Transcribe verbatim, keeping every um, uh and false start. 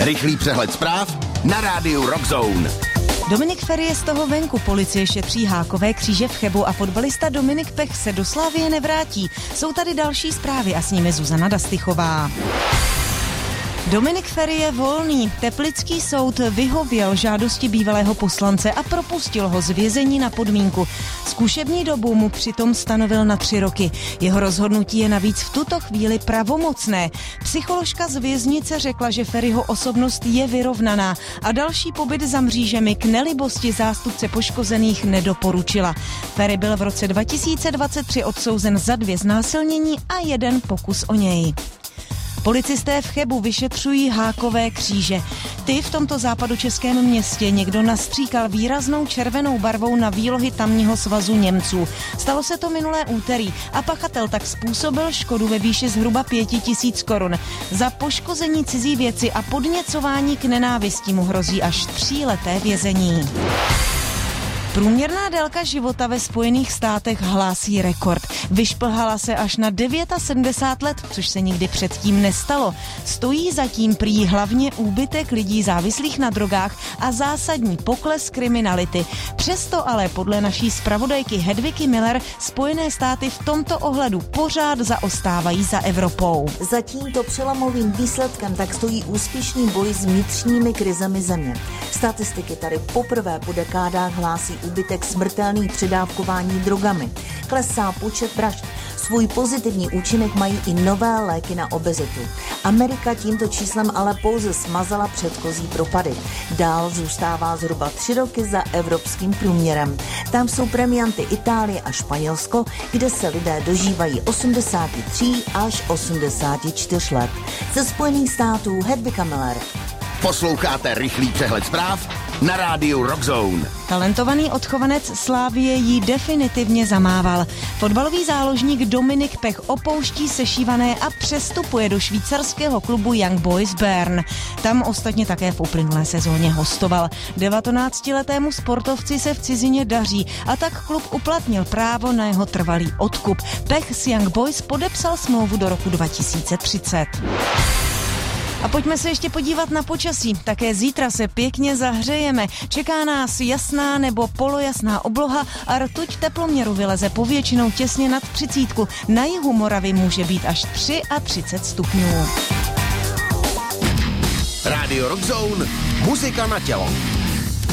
Rychlý přehled zpráv na rádiu Rockzone. Dominik Feri je z toho venku, policie šetří hákové kříže v Chebu a fotbalista Dominik Pech se do Slavie nevrátí. Jsou tady další zprávy a s nimi Zuzana Dastychová. Dominik Feri je volný. Teplický soud vyhověl žádosti bývalého poslance a propustil ho z vězení na podmínku. Zkušební dobu mu přitom stanovil na tři roky. Jeho rozhodnutí je navíc v tuto chvíli pravomocné. Psycholožka z věznice řekla, že Feriho osobnost je vyrovnaná a další pobyt za mřížemi k nelibosti zástupce poškozených nedoporučila. Feri byl v roce dva tisíce dvacet tři odsouzen za dvě znásilnění a jeden pokus o něj. Policisté v Chebu vyšetřují hákové kříže. Ty v tomto západočeském městě někdo nastříkal výraznou červenou barvou na výlohy tamního svazu Němců. Stalo se to minulé úterý a pachatel tak způsobil škodu ve výši zhruba pěti tisíc korun. Za poškození cizí věci a podněcování k nenávisti mu hrozí až tříleté vězení. Průměrná délka života ve Spojených státech hlásí rekord. Vyšplhala se až na sedmdesát devět let, což se nikdy předtím nestalo. Stojí zatím prý hlavně úbytek lidí závislých na drogách a zásadní pokles kriminality. Přesto ale podle naší zpravodajky Hedviky Miller Spojené státy v tomto ohledu pořád zaostávají za Evropou. Za tímto přelomovým výsledkem tak stojí úspěšný boj s vnitřními krizemi země. Statistiky tady poprvé po dekádách hlásí úbytek smrtelných předávkování drogami. Klesá počet vražd. Svůj pozitivní účinek mají i nové léky na obezitu. Amerika tímto číslem ale pouze smazala předchozí propady. Dál zůstává zhruba tři roky za evropským průměrem. Tam jsou premianty Itálie a Španělsko, kde se lidé dožívají osmdesát tři až osmdesát čtyři let. Ze Spojených států Hedvika Miller. Posloucháte rychlý přehled zpráv na rádiu Rockzone. Talentovaný odchovanec Slavie jí definitivně zamával. Fotbalový záložník Dominik Pech opouští sešívané a přestupuje do švýcarského klubu Young Boys Bern. Tam ostatně také v uplynulé sezóně hostoval. devatenáctiletému sportovci se v cizině daří a tak klub uplatnil právo na jeho trvalý odkup. Pech s Young Boys podepsal smlouvu do roku dva tisíce třicet. A pojďme se ještě podívat na počasí. Také zítra se pěkně zahřejeme. Čeká nás jasná nebo polojasná obloha a rtuť teploměru vyleze povětšinou těsně nad třicítku. Na jihu Moravy může být až třicet tři stupňů. Rádio Rockzone, muzika na tělo.